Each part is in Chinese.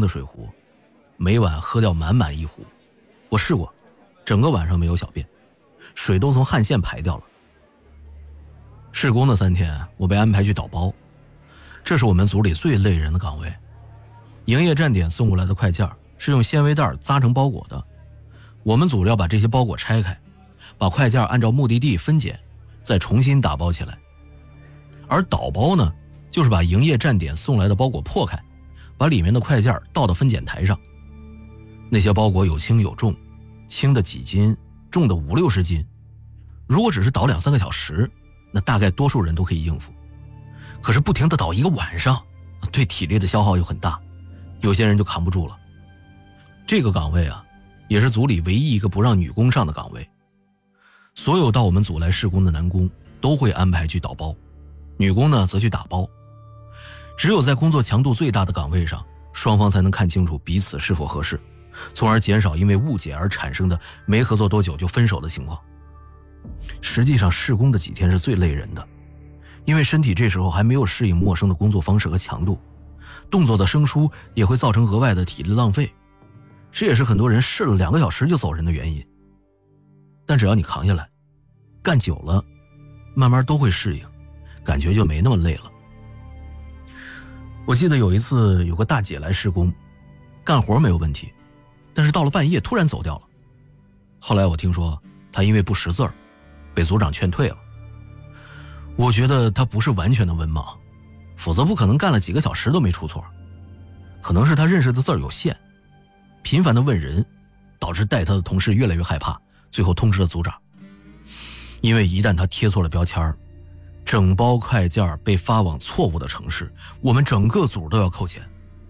的水壶，每晚喝掉满满一壶。我试过，整个晚上没有小便，水都从汗腺排掉了。试工的3天，我被安排去倒包，这是我们组里最累人的岗位。营业站点送过来的快件是用纤维袋扎成包裹的，我们组要把这些包裹拆开，把快件按照目的地分拣，再重新打包起来。而倒包呢，就是把营业站点送来的包裹破开，把里面的快件倒到分拣台上。那些包裹有轻有重，轻的几斤，重的50-60斤。如果只是倒2-3个小时，那大概多数人都可以应付。可是不停地倒1个晚上，对体力的消耗又很大，有些人就扛不住了。这个岗位啊，也是组里唯一一个不让女工上的岗位。所有到我们组来试工的男工都会安排去倒包，女工呢则去打包。只有在工作强度最大的岗位上，双方才能看清楚彼此是否合适，从而减少因为误解而产生的没合作多久就分手的情况。实际上试工的几天是最累人的，因为身体这时候还没有适应陌生的工作方式和强度，动作的生疏也会造成额外的体力浪费，这也是很多人试了2个小时就走人的原因。但只要你扛下来，干久了，慢慢都会适应，感觉就没那么累了。我记得有一次有个大姐来施工，干活没有问题，但是到了半夜突然走掉了。后来我听说她因为不识字儿，被组长劝退了。我觉得她不是完全的文盲，否则不可能干了几个小时都没出错。可能是她认识的字儿有限，频繁的问人，导致带她的同事越来越害怕，最后通知了组长。因为一旦她贴错了标签，整包快件被发往错误的城市，我们整个组都要扣钱。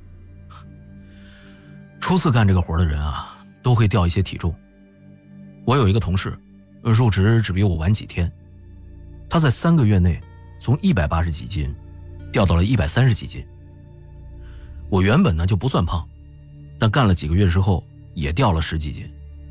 初次干这个活的人啊，都会掉一些体重。我有一个同事，入职只比我晚几天，他在3个月内从180几斤掉到了130几斤。我原本呢就不算胖，但干了几个月之后也掉了10几斤。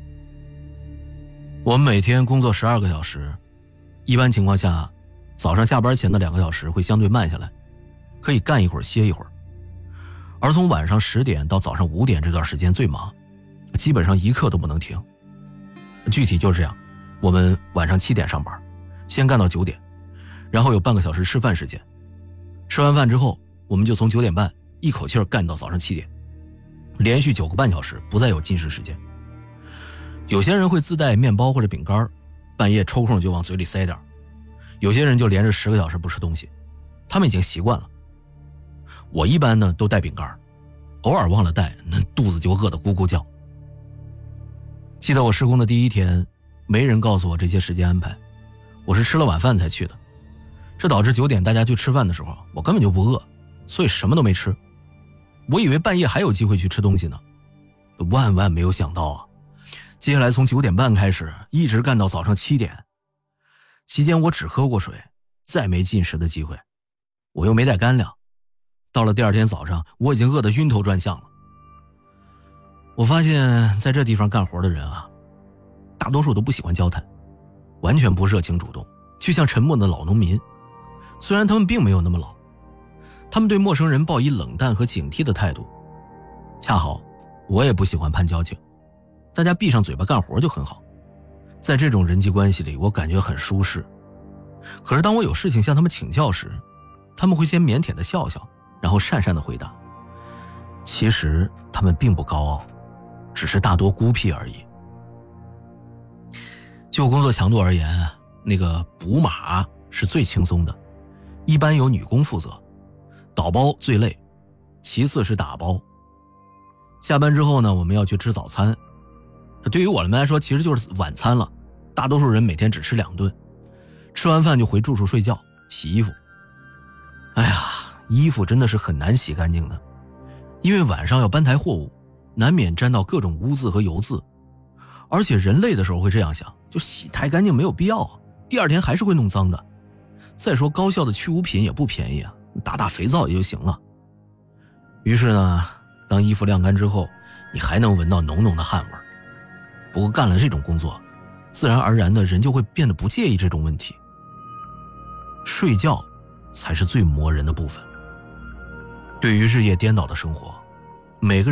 我们每天工作12个小时，一般情况下早上下班前的2个小时会相对慢下来，可以干一会儿歇一会儿。而从晚上10点到早上5点这段时间最忙，基本上一刻都不能停。具体就是这样，我们晚上7点上班，先干到9点，然后有半个小时吃饭时间。吃完饭之后，我们就从9点半一口气干到早上7点，连续9个半小时，不再有进食时间。有些人会自带面包或者饼干，半夜抽空就往嘴里塞点。有些人就连着10个小时不吃东西，他们已经习惯了。我一般呢都带饼干，偶尔忘了带，那肚子就饿得咕咕叫。记得我施工的第1天，没人告诉我这些时间安排，我是吃了晚饭才去的。这导致9点大家去吃饭的时候，我根本就不饿，所以什么都没吃。我以为半夜还有机会去吃东西呢，万万没有想到啊！接下来从9点半开始，一直干到早上7点。期间我只喝过水，再没进食的机会。我又没带干粮，到了第2天早上，我已经饿得晕头转向了。我发现在这地方干活的人啊，大多数都不喜欢交谈，完全不热情主动，就像沉默的老农民。虽然他们并没有那么老，他们对陌生人抱以冷淡和警惕的态度。恰好我也不喜欢攀交情，大家闭上嘴巴干活就很好。在这种人际关系里，我感觉很舒适。可是当我有事情向他们请教时，他们会先腼腆地笑笑，然后讪讪地回答。其实他们并不高傲，只是大多孤僻而已。就工作强度而言，那个补码是最轻松的，一般由女工负责，倒包最累，其次是打包。下班之后呢，我们要去吃早餐，对于我们来说其实就是晚餐了，大多数人每天只吃2顿，吃完饭就回住处睡觉洗衣服。哎呀，衣服真的是很难洗干净的，因为晚上要搬抬货物，难免沾到各种污渍和油渍。而且人累的时候会这样想，就洗太干净没有必要，第2天还是会弄脏的。再说高效的去污品也不便宜啊，打打肥皂也就行了。于是呢，当衣服晾干之后，你还能闻到浓浓的汗味。不过干了这种工作，自然而然的人就会变得不介意这种问题。睡觉才是最磨人的部分。对于日夜颠倒的生活，每个人